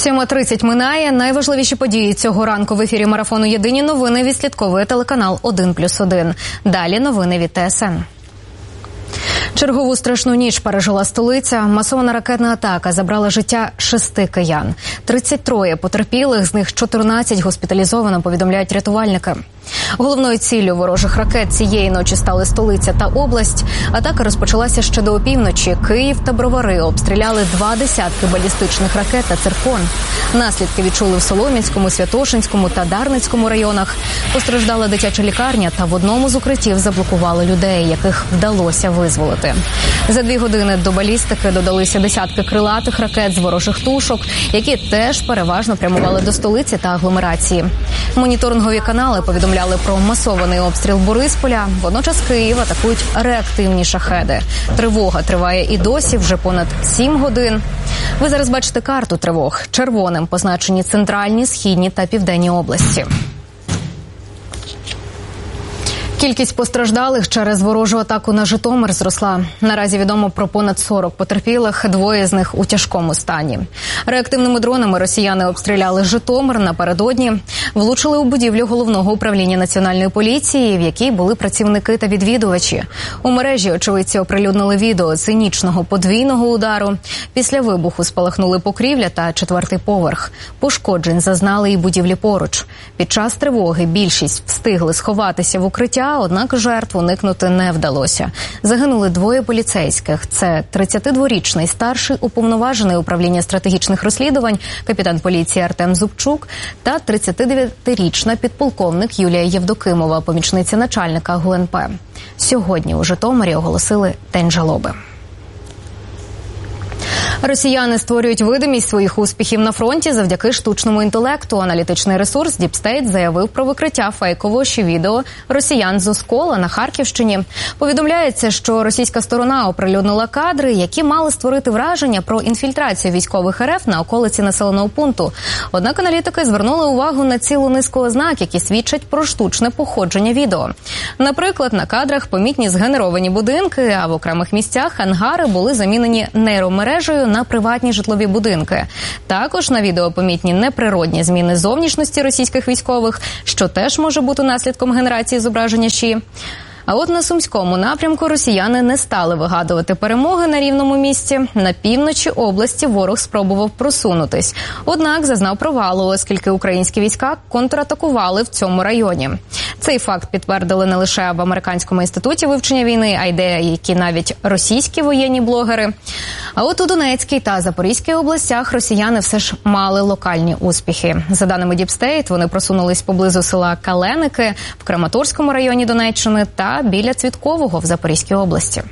7:30 минає. Найважливіші події цього ранку в ефірі марафону «Єдині новини» відслідковує телеканал 1+1. Далі новини від ТСН. Чергову страшну ніч пережила столиця. Масована ракетна атака забрала життя 6 киян. 33 потерпілих, з них 14 госпіталізовано, повідомляють рятувальники. Головною ціллю ворожих ракет цієї ночі стали столиця та область. Атака розпочалася ще до опівночі. Київ та Бровари обстріляли 20 балістичних ракет та циркон. Наслідки відчули в Солом'янському, Святошинському та Дарницькому районах. Постраждала дитяча лікарня, та в одному з укриттів заблокували людей, яких вдалося визволити. За 2 години до балістики додалися десятки крилатих ракет з ворожих тушок, які теж переважно прямували до столиці та агломерації. Моніторингові канали повідомляли про масований обстріл Борисполя. Водночас Київ атакують реактивні шахеди. Тривога триває і досі вже понад 7 годин. Ви зараз бачите карту тривог. Червоним позначені центральні, східні та південні області. Кількість постраждалих через ворожу атаку на Житомир зросла. Наразі відомо про понад 40 потерпілих, 2 з них у тяжкому стані. Реактивними дронами росіяни обстріляли Житомир напередодні. Влучили у будівлю головного управління Національної поліції, в якій були працівники та відвідувачі. У мережі очевидці оприлюднили відео цинічного подвійного удару. Після вибуху спалахнули покрівля та 4-й поверх. Пошкоджень зазнали і будівлі поруч. Під час тривоги більшість встигли сховатися в укриття, однак жертв уникнути не вдалося. Загинули 2 поліцейських. Це 32-річний старший уповноважений управління стратегічних розслідувань капітан поліції Артем Зубчук та 39-річна підполковник Юлія Євдокимова, помічниця начальника ГУНП. Сьогодні у Житомирі оголосили День жалоби. Росіяни створюють видимість своїх успіхів на фронті завдяки штучному інтелекту. Аналітичний ресурс Deep State заявив про викриття фейкового відео росіян з Оскола на Харківщині. Повідомляється, що російська сторона оприлюднила кадри, які мали створити враження про інфільтрацію військових РФ на околиці населеного пункту. Однак аналітики звернули увагу на цілу низку ознак, які свідчать про штучне походження відео. Наприклад, на кадрах помітні згенеровані будинки, а в окремих місцях ангари були замінені нейромережею на приватні житлові будинки. Також на відео помітні неприродні зміни зовнішності російських військових, що теж може бути наслідком генерації зображення ЩІ. А от на Сумському напрямку росіяни не стали вигадувати перемоги на рівному місці. На півночі області ворог спробував просунутись. Однак зазнав провалу, оскільки українські війська контратакували в цьому районі. Цей факт підтвердили не лише в Американському інституті вивчення війни, а й деякі навіть російські воєнні блогери. А от у Донецькій та Запорізькій областях росіяни все ж мали локальні успіхи. За даними Deep State, вони просунулись поблизу села Каленики в Краматорському районі Донеччини та біля Цвіткового в Запорізькій області.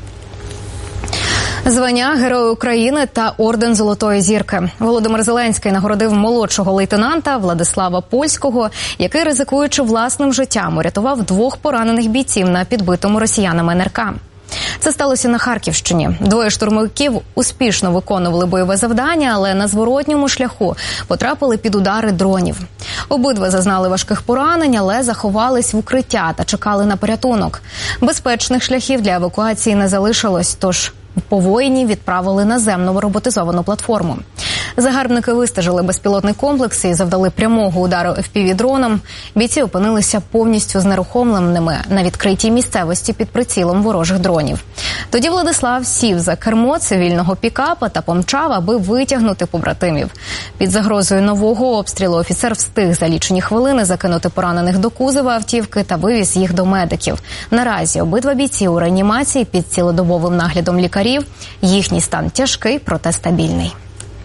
Звання Герой України та орден Золотої зірки. Володимир Зеленський нагородив молодшого лейтенанта Владислава Польського, який, ризикуючи власним життям, урятував 2 поранених бійців на підбитому росіянами НРК. Це сталося на Харківщині. 2 штурмовиків успішно виконували бойове завдання, але на зворотньому шляху потрапили під удари дронів. Обидва зазнали важких поранень, але заховались в укриття та чекали на порятунок. Безпечних шляхів для евакуації не залишилось, тож по воїнів відправили наземну роботизовану платформу. Загарбники вистежили безпілотний комплекс і завдали прямого удару FPV-дроном. Бійці опинилися повністю знерухомленими на відкритій місцевості під прицілом ворожих дронів. Тоді Владислав сів за кермо цивільного пікапа та помчав, аби витягнути побратимів. Під загрозою нового обстрілу офіцер встиг за лічені хвилини закинути поранених до кузова автівки та вивіз їх до медиків. Наразі обидва бійці у реанімації під цілодобовим наглядом лікарів. Їхній стан тяжкий, проте стабільний.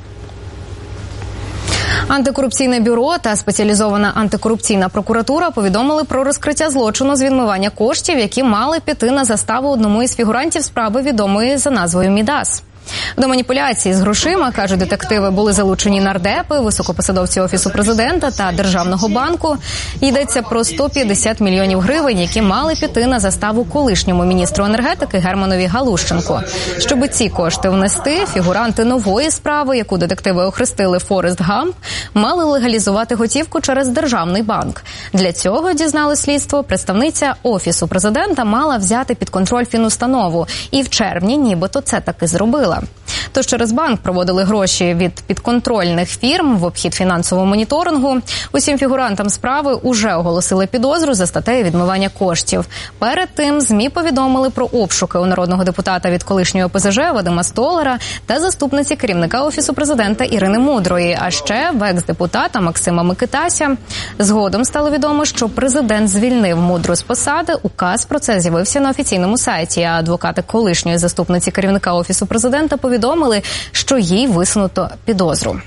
Антикорупційне бюро та спеціалізована антикорупційна прокуратура повідомили про розкриття злочину з відмивання коштів, які мали піти на заставу одному із фігурантів справи, відомої за назвою Мідас. До маніпуляції з грошима, кажуть детективи, були залучені нардепи, високопосадовці Офісу Президента та Державного банку. Йдеться про 150 мільйонів гривень, які мали піти на заставу колишньому міністру енергетики Германові Галущенку. Щоб ці кошти внести, фігуранти нової справи, яку детективи охрестили «Форест Гамп», мали легалізувати готівку через Державний банк. Для цього, дізнали слідство, представниця Офісу Президента мала взяти під контроль фінустанову. І в червні нібито це таки зробила. Скола. Тож через банк проводили гроші від підконтрольних фірм в обхід фінансового моніторингу. Усім фігурантам справи уже оголосили підозру за статтею відмивання коштів. Перед тим ЗМІ повідомили про обшуки у народного депутата від колишньої ОПЗЖ Вадима Столара та заступниці керівника Офісу президента Ірини Мудрої, а ще в екс-депутата Максима Микитася. Згодом стало відомо, що президент звільнив Мудру з посади. Указ про це з'явився на офіційному сайті, а адвокати колишньої заступниці керівника Офісу президента повідомили, що їй висунуто підозру.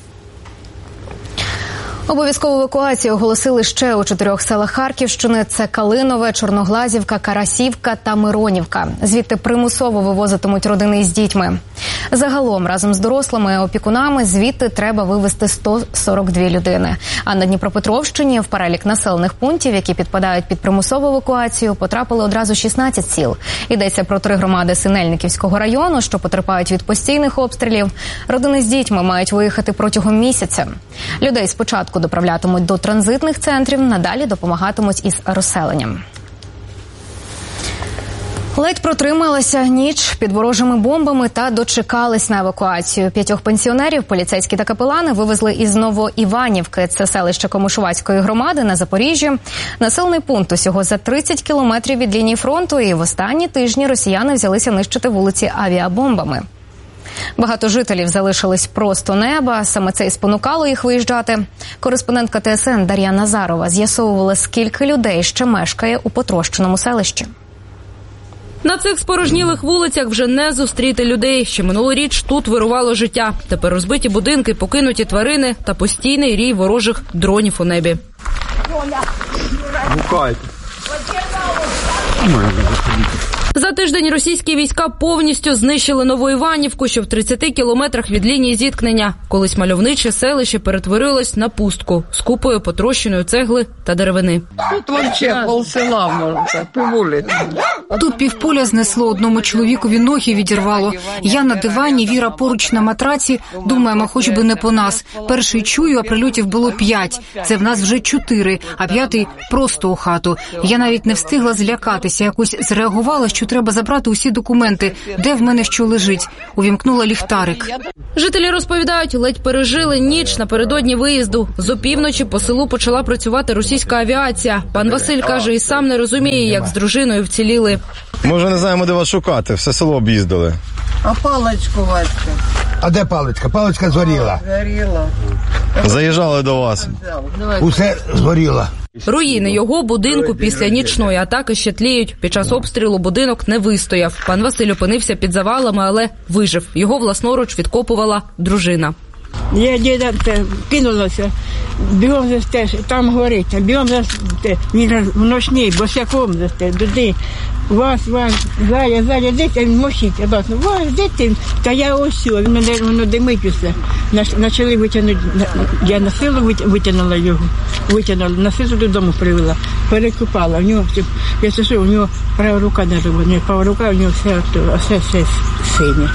Обов'язкову евакуацію оголосили ще у 4 селах Харківщини – це Калинове, Чорноглазівка, Карасівка та Миронівка. Звідти примусово вивозитимуть родини із дітьми. Загалом, разом з дорослими опікунами, звідти треба вивезти 142 людини. А на Дніпропетровщині в перелік населених пунктів, які підпадають під примусову евакуацію, потрапили одразу 16 сіл. Йдеться про 3 громади Синельниківського району, що потерпають від постійних обстрілів. Родини з дітьми мають виїхати протягом місяця. Людей спочатку доправлятимуть до транзитних центрів, надалі допомагатимуть із розселенням. Ледь протрималася ніч під ворожими бомбами та дочекались на евакуацію. 5 пенсіонерів, поліцейські та капелани вивезли із Новоіванівки, це селище Комишувацької громади на Запоріжжі. Населений пункт усього за 30 кілометрів від лінії фронту, і в останні тижні росіяни взялися нищити вулиці авіабомбами. Багато жителів залишились просто неба, саме це і спонукало їх виїжджати. Кореспондентка ТСН Дар'я Назарова з'ясовувала, скільки людей ще мешкає у потрощеному селищі. На цих спорожнілих вулицях вже не зустріти людей. Ще минулоріч тут вирувало життя. Тепер розбиті будинки, покинуті тварини та постійний рій ворожих дронів у небі. За тиждень російські війська повністю знищили Новоіванівку, що в 30 кілометрах від лінії зіткнення. Колись мальовниче селище перетворилось на пустку з купою потрощеної цегли та деревини. Тут взагалі полсела, можна, піввулиці. Тут півполя знесло, одному чоловікові ноги відірвало. Я на дивані, Віра поруч на матраці. Думаємо, хоч би не по нас. Перший чую, а прильотів було 5. Це в нас вже 4, а 5-й просто у хату. Я навіть не встигла злякатися. Якось зреагувала, що треба забрати усі документи. Де в мене що лежить? Увімкнула ліхтарик. Жителі розповідають, ледь пережили ніч напередодні виїзду. З опівночі по селу почала працювати російська авіація. Пан Василь каже, і сам не розуміє, як з дружиною вціліли. Ми вже не знаємо, де вас шукати. Все село об'їздили. А паличку, Васька? А де паличка? Паличка згоріла. Згоріла. Заїжджали до вас. Усе згоріло. Руїни його будинку після нічної атаки ще тліють. Під час обстрілу будинок не вистояв. Пан Василь опинився під завалами, але вижив. Його власноруч відкопувала дружина. Я діда кинулася, бігом за стеж, там горить, бігом за стеж, він в ночній, босяком за стеж, туди, вас, зая, десь, він мощить, вас, десь, та я ось, воно димить усе. Почали витягнути, я на силу витягнула його, на силу додому привела, перекопала, у нього, я сижу, у нього права рука не робила, права рука, у нього все синє.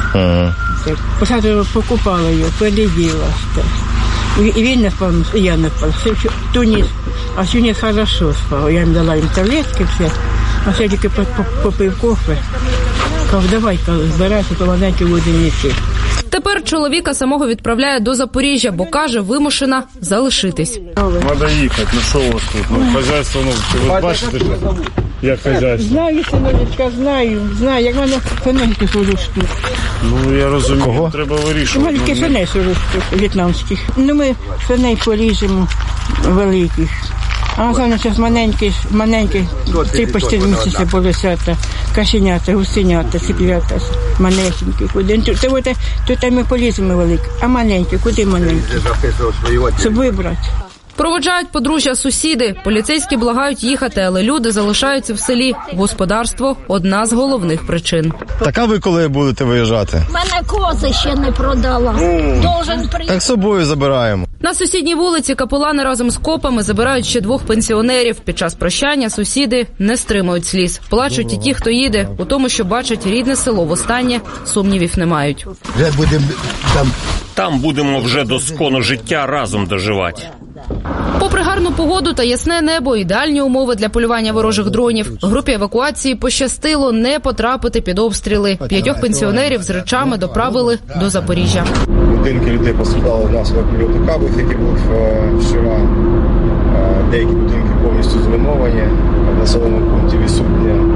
Посадила, покупала його, переділа. І він не спав, і я не спав. Ту ніч, а всю ніч хорошо спав. Я їм дала їм таблетки все, а все тільки попив кофе. Кажу, давай, збирайся, помаленьки будемо йти. Тепер чоловіка самого відправляє до Запоріжжя, бо каже, вимушена залишитись. Треба їхати, ну що у вас тут? Хазяйство, ви бачите, як хазяйство? Знаю, синочка, знаю, як в мене фенельки сорочки. Ну, я розумію, кого? Треба вирішувати. У мене феней сорочки в'єтнамських. Ну, ми феней поріжемо великих. А зараз маленькі, 3 почти місяці полосята, кашенята, гусенята, циплята, манесенькі. Тут ми поліземо великі, а маленькі, куди маленькі? Щоб вибрати. Проводжають подружжя сусіди. Поліцейські благають їхати, але люди залишаються в селі. Господарство – одна з головних причин. Так а ви коли будете виїжджати? Мене кози ще не продала. Так з собою забираємо. На сусідній вулиці капелани разом з копами забирають ще 2 пенсіонерів. Під час прощання сусіди не стримують сліз. Плачуть і ті, хто їде. У тому, що бачать рідне село востаннє, сумнівів не мають. Вже будемо Там будемо вже до скону життя разом доживати. Попри гарну погоду та ясне небо, ідеальні умови для полювання ворожих дронів. Групі евакуації пощастило не потрапити під обстріли. 5 пенсіонерів з речами доправили до Запоріжжя. Будинки людей постраждали внаслідок прильоту кабів, який був вчора. Деякі будинки повністю зруйновані. В населеному пункті відсутнє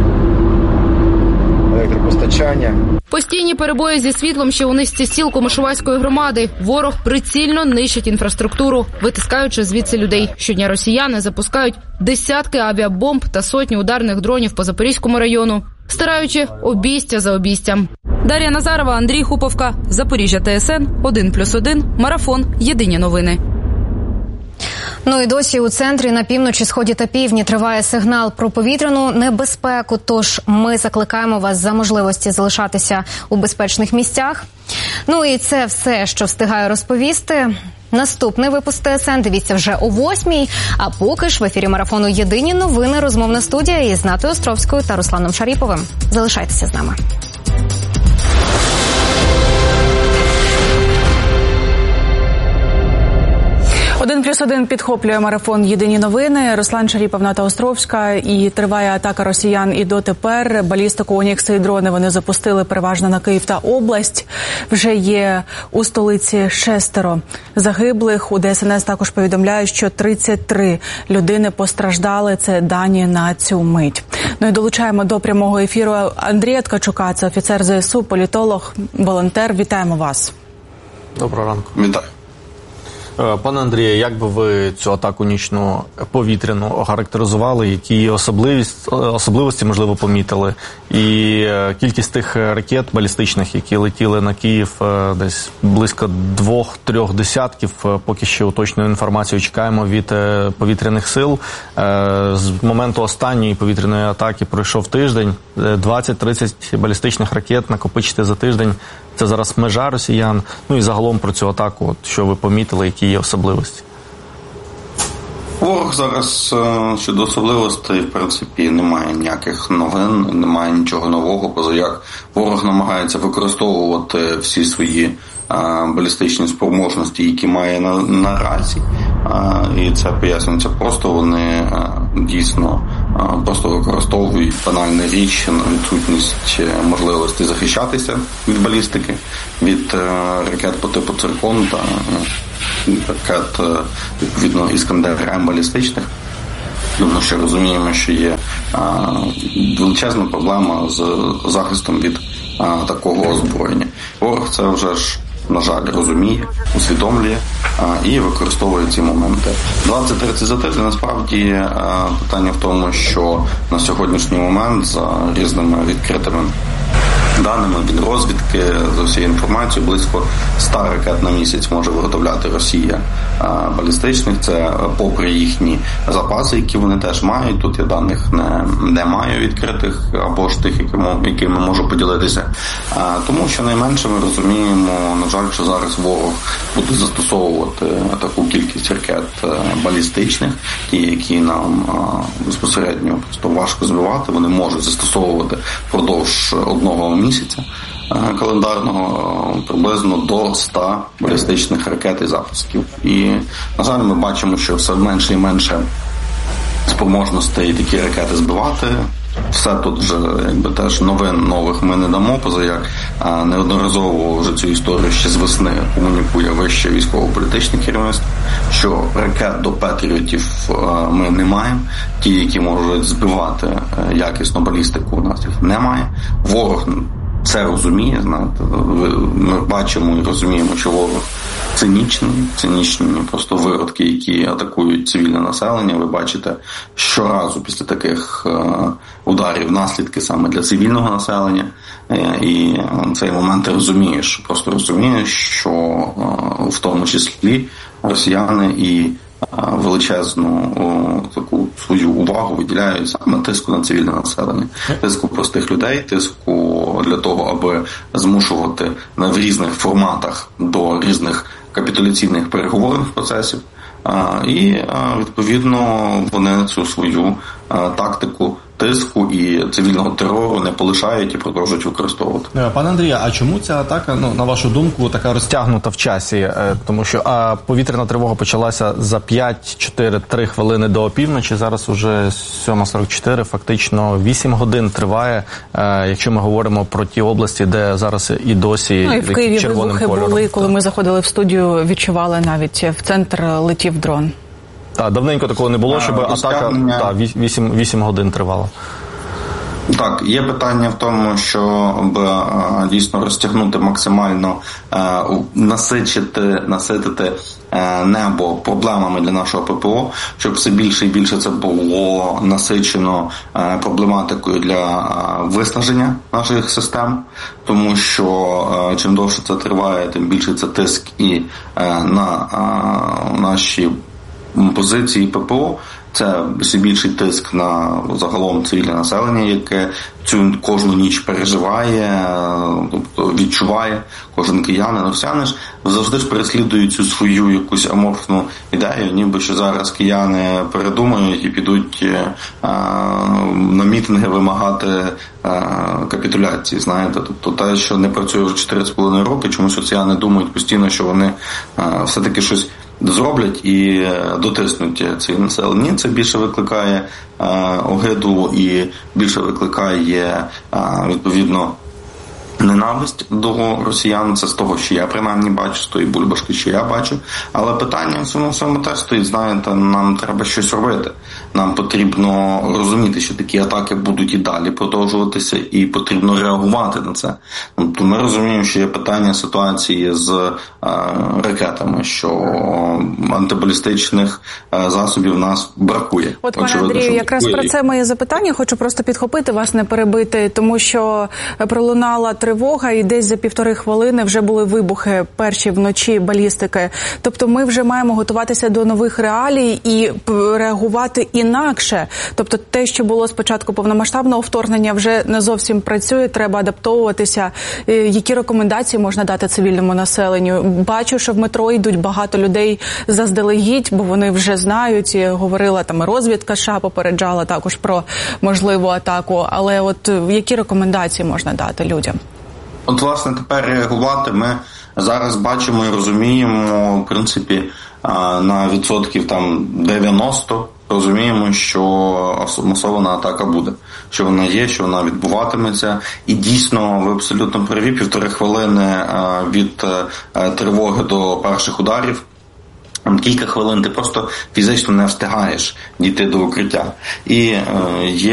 електропостачання. Постійні перебої зі світлом ще у низці сіл Комишувацької громади. Ворог прицільно нищить інфраструктуру, витискаючи звідси людей. Щодня росіяни запускають десятки авіабомб та сотні ударних дронів по Запорізькому району, стираючи обійстя за обійстям. Дар'я Назарова, Андрій Хуповка, Запоріжжя, ТСН, 1+1, Марафон, Єдині новини. Ну і досі у центрі, на півночі, сході та півдні триває сигнал про повітряну небезпеку, тож ми закликаємо вас за можливості залишатися у безпечних місцях. Ну і це все, що встигаю розповісти. Наступний випуск ТСН дивіться вже о 8-й, а поки ж в ефірі Марафону «Єдині новини» розмовна студія із Натою Островською та Русланом Шаріповим. Залишайтеся з нами. 1+1 підхоплює марафон «Єдині новини». Руслан Шаріпов, Ната Островська. І триває атака росіян і дотепер. Балістику, «Онікси» і дрони вони запустили переважно на Київ та область. Вже є у столиці 6 загиблих. У ДСНС також повідомляють, що 33 людини постраждали. Це дані на цю мить. Ну і долучаємо до прямого ефіру Андрія Ткачука. Це офіцер ЗСУ, політолог, волонтер. Вітаємо вас. Доброго ранку. Вітаю. Пане Андрію, як би ви цю атаку нічну повітряну охарактеризували? Які особливості, можливо, помітили? І кількість тих ракет балістичних, які летіли на Київ, десь близько 2-3 десятків. Поки що уточнену інформацію чекаємо від повітряних сил. З моменту останньої повітряної атаки пройшов тиждень. 20-30 балістичних ракет накопичити за тиждень. Це зараз межа росіян. Ну і загалом про цю атаку, що ви помітили, які є особливості? Ворог зараз щодо особливостей, в принципі, немає ніяких новин, немає нічого нового, поза як ворог намагається використовувати всі свої балістичні спроможності, які має наразі. І це пояснюється просто, вони дійсно просто використовують банальну річ, відсутність можливості захищатися від балістики, від ракет по типу «Циркон» та ракет, відповідно, «Іскандер-М» балістичних. Тому що розуміємо, що є величезна проблема з захистом від такого озброєння. Ворог це вже ж, на жаль, розуміє, усвідомлює і використовує ці моменти. 20-30 за тиждень, насправді, питання в тому, що на сьогоднішній момент за різними відкритими даними від розвідки, за всією інформацією, близько 100 ракет на місяць може виготовляти Росія балістичних. Це попри їхні запаси, які вони теж мають. Тут я даних не маю відкритих, або ж тих, якими можу поділитися. Тому що найменше ми розуміємо, на жаль, що зараз ворог буде застосовувати таку кількість ракет балістичних, ті, які нам безпосередньо просто важко збивати, вони можуть застосовувати впродовж одного місяця календарного приблизно до 100 балістичних ракет і запусків. І, на жаль, ми бачимо, що все менше і менше спроможностей такі ракети збивати. Все тут вже якби теж новин нових ми не дамо, поза як неодноразово вже цю історію ще з весни комунікує вище військово-політичне керівництво, що ракет до Петріотів ми не маємо. Ті, які можуть збивати якісно балістику, у нас їх немає. Ворог це розуміє, знаєте, ми бачимо і розуміємо, що ворог цинічні просто виродки, які атакують цивільне населення. Ви бачите щоразу після таких ударів наслідки саме для цивільного населення. І в цей момент ти розумієш, що в тому числі росіяни і величезну таку свою увагу виділяють саме тиску на цивільне населення, тиску простих людей, тиску для того, аби змушувати в різних форматах до різних капітуляційних переговорних процесів. І, відповідно, вони цю свою тактику тиску і цивільного терору не полишають і продовжують використовувати. Пане Андрію, а чому ця атака, на вашу думку, така розтягнута в часі? Тому що повітряна тривога почалася за 5-4-3 хвилини до опівночі, зараз уже 7:44, фактично 8 годин триває, якщо ми говоримо про ті області, де зараз і досі і в Києві червоним вибухи кольором. були, коли ми заходили в студію, відчували навіть в центр летів дрон. Так, давненько такого не було, щоб атака 8 годин тривала. Так, є питання в тому, щоб дійсно розтягнути максимально, наситити небо проблемами для нашого ППО, щоб все більше і більше це було насичено проблематикою для виснаження наших систем, тому що чим довше це триває, тим більше це тиск і на наші позиції ППО. Це все більший тиск на загалом цивільне населення, яке цю кожну ніч переживає, тобто відчуває, кожен киянин, росіяни ж завжди ж переслідують цю свою якусь аморфну ідею, ніби що зараз кияни передумають і підуть на мітинги вимагати капітуляції, знаєте. Тобто те, що не працює вже 4,5 роки, чомусь росіяни думають постійно, що вони все-таки щось зроблять і дотиснуть це населення. Це більше викликає огиду і більше викликає, відповідно, ненависть до росіян. Це з того, що я принаймні бачу, з тої бульбашки, що я бачу. Але питання в цьому теж стоїть, знаєте, нам треба щось робити. Нам потрібно розуміти, що такі атаки будуть і далі продовжуватися, і потрібно реагувати на це. Тобто ми розуміємо, що є питання ситуації з ракетами, що антибалістичних засобів в нас бракує. От, пане Андрію, якраз про це моє запитання. Хочу просто підхопити, вас не перебити, тому що пролунала тривога, і десь за 1,5 хвилини вже були вибухи перші вночі, балістики. Тобто ми вже маємо готуватися до нових реалій і реагувати інакше. Тобто те, що було спочатку повномасштабного вторгнення, вже не зовсім працює, треба адаптовуватися. Які рекомендації можна дати цивільному населенню? Бачу, що в метро йдуть багато людей заздалегідь, бо вони вже знають, і говорила там розвідка США, попереджала також про можливу атаку. Але от які рекомендації можна дати людям? От, власне, тепер реагувати ми зараз бачимо і розуміємо, в принципі, на відсотків там 90 розуміємо, що масована атака буде, що вона є, що вона відбуватиметься. І дійсно, ви абсолютно праві, 1,5 хвилини від тривоги до перших ударів, кілька хвилин ти просто фізично не встигаєш дійти до укриття. І є